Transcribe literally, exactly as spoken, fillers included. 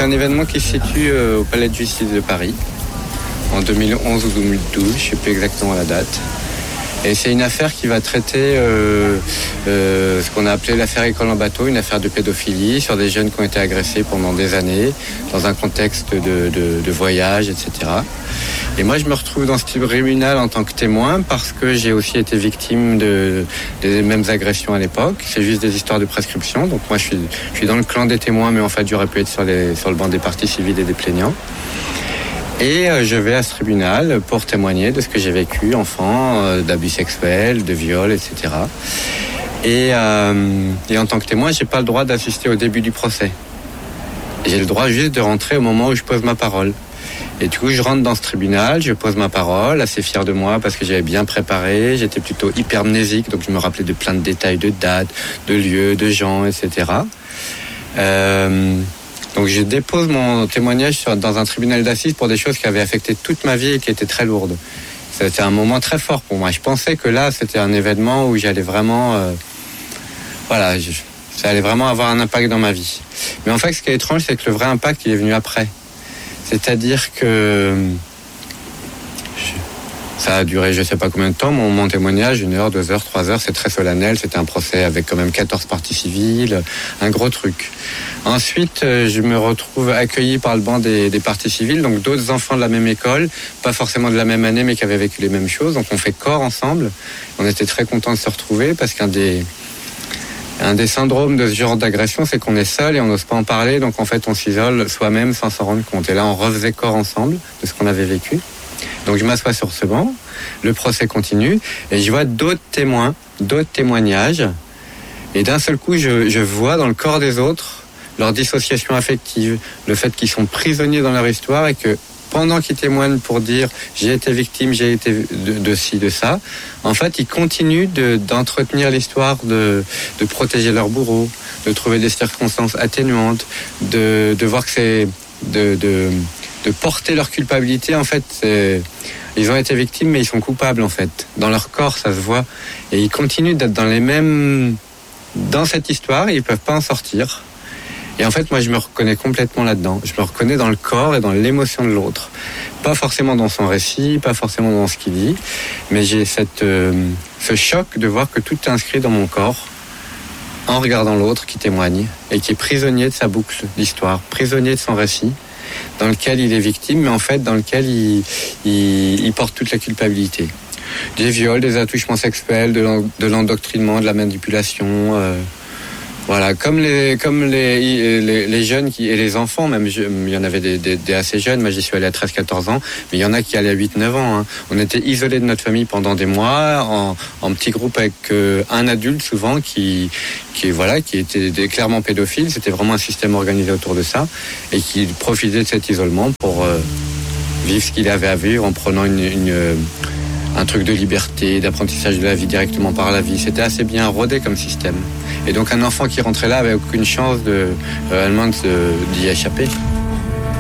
un événement qui se situe euh, au Palais de Justice de Paris, en deux mille onze ou deux mille douze, je ne sais plus exactement la date. Et c'est une affaire qui va traiter euh, euh, ce qu'on a appelé l'affaire École en bateau, une affaire de pédophilie sur des jeunes qui ont été agressés pendant des années, dans un contexte de, de, de voyage, et cetera. Et moi, je me retrouve dans ce tribunal en tant que témoin parce que j'ai aussi été victime de, des mêmes agressions à l'époque. C'est juste des histoires de prescription. Donc moi, je suis, je suis dans le clan des témoins, mais en fait, j'aurais pu être sur, les, sur le banc des parties civiles et des plaignants. Et je vais à ce tribunal pour témoigner de ce que j'ai vécu enfant, euh, d'abus sexuels, de viols, et cetera. Et, euh, et en tant que témoin, j'ai pas le droit d'assister au début du procès. J'ai le droit juste de rentrer au moment où je pose ma parole. Et du coup, je rentre dans ce tribunal, je pose ma parole, assez fier de moi parce que j'avais bien préparé. J'étais plutôt hypermnésique, donc je me rappelais de plein de détails, de dates, de lieux, de gens, et cetera. Euh, Donc je dépose mon témoignage sur, dans un tribunal d'assises pour des choses qui avaient affecté toute ma vie et qui étaient très lourdes. C'était un moment très fort pour moi. Je pensais que là, c'était un événement où j'allais vraiment... Euh, voilà, je, ça allait vraiment avoir un impact dans ma vie. Mais en fait, ce qui est étrange, c'est que le vrai impact, il est venu après. C'est-à-dire que... Ça a duré je ne sais pas combien de temps, mon, mon témoignage, une heure, deux heures, trois heures, c'est très solennel. C'était un procès avec quand même quatorze parties civiles, un gros truc. Ensuite, je me retrouve accueilli par le banc des, des parties civiles, donc d'autres enfants de la même école, pas forcément de la même année, mais qui avaient vécu les mêmes choses. Donc on fait corps ensemble. On était très contents de se retrouver parce qu'un des... Un des syndromes de ce genre d'agression, c'est qu'on est seul et on n'ose pas en parler. Donc en fait, on s'isole soi-même sans s'en rendre compte. Et là, on refaisait corps ensemble de ce qu'on avait vécu. Donc je m'assois sur ce banc, le procès continue, et je vois d'autres témoins, d'autres témoignages, et d'un seul coup, je, je vois dans le corps des autres leur dissociation affective, le fait qu'ils sont prisonniers dans leur histoire et que pendant qu'ils témoignent pour dire j'ai été victime, j'ai été de, de ci, de ça, en fait, ils continuent de, d'entretenir l'histoire, de, de protéger leur bourreau, de trouver des circonstances atténuantes, de, de voir que c'est... de, de de porter leur culpabilité, en fait, c'est... ils ont été victimes, mais ils sont coupables, en fait. Dans leur corps, ça se voit. Et ils continuent d'être dans les mêmes... dans cette histoire, et ils peuvent pas en sortir. Et en fait, moi, je me reconnais complètement là-dedans. Je me reconnais dans le corps et dans l'émotion de l'autre. Pas forcément dans son récit, pas forcément dans ce qu'il dit, mais j'ai cette, euh, ce choc de voir que tout est inscrit dans mon corps, en regardant l'autre qui témoigne, et qui est prisonnier de sa boucle d'histoire, prisonnier de son récit, dans lequel il est victime, mais en fait dans lequel il, il, il porte toute la culpabilité. Des viols, des attouchements sexuels, de, de l'endoctrinement, de la manipulation, euh, voilà, comme les comme les, les, les jeunes qui, et les enfants, même je, il y en avait des, des, des assez jeunes, moi j'y suis allé à treize quatorze ans, mais il y en a qui allaient à huit neuf ans. Hein. On était isolés de notre famille pendant des mois, en, en petits groupes avec euh, un adulte souvent qui, qui, voilà, qui était des, clairement pédophile. C'était vraiment un système organisé autour de ça, et qui profitait de cet isolement pour euh, vivre ce qu'il avait à vivre en prenant une... une euh, un truc de liberté, d'apprentissage de la vie directement par la vie. C'était assez bien rodé comme système. Et donc un enfant qui rentrait là avait aucune chance de, réellement de, d'y échapper.